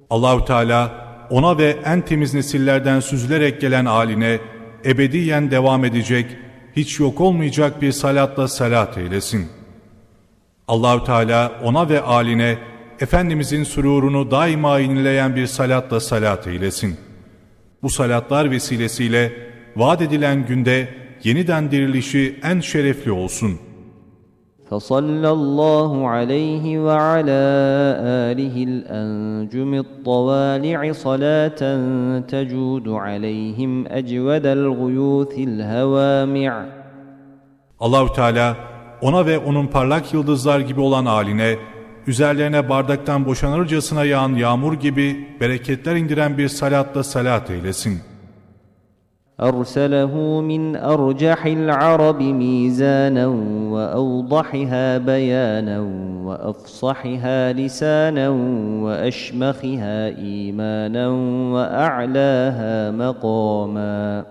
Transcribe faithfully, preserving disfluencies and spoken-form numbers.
Allahu Teala ona ve en temiz nesillerden süzülerek gelen âline ebediyen devam edecek, hiç yok olmayacak bir salatla salat eylesin. Allahu Teala ona ve âline Efendimizin sürurunu daima yenileyen bir salatla salat eylesin. Bu salatlar vesilesiyle vaat edilen günde yeniden dirilişi en şerefli olsun. فَصَلَّى اللّٰهُ عَلَيْهِ وَعَلَى آلِهِ الْأَنْجُمِ الطَّوَالِعِ صَلَاةً تَجُودُ عَلَيْهِمْ أَجْوَدَ الْغُيُوثِ الْهَوَامِعِ. Allah-u Teala ona ve onun parlak yıldızlar gibi olan âline, üzerlerine bardaktan boşanırcasına yağan yağmur gibi bereketler indiren bir salatla salat eylesin. أَرْسَلَهُ مِنْ أَرْجَحِ الْعَرَبِ مِيزَانًا وَأَوْضَحِهَا بَيَانًا وَأَفْصَحِهَا لِسَانًا وَأَشْمَخِهَا إِيمَانًا وَأَعْلَاهَا مَقَامًا.